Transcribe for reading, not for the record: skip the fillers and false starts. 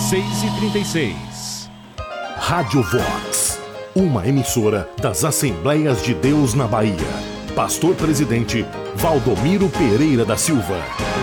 6h36. Rádio Vox, uma emissora das Assembleias de Deus na Bahia. Pastor Presidente Valdomiro Pereira da Silva.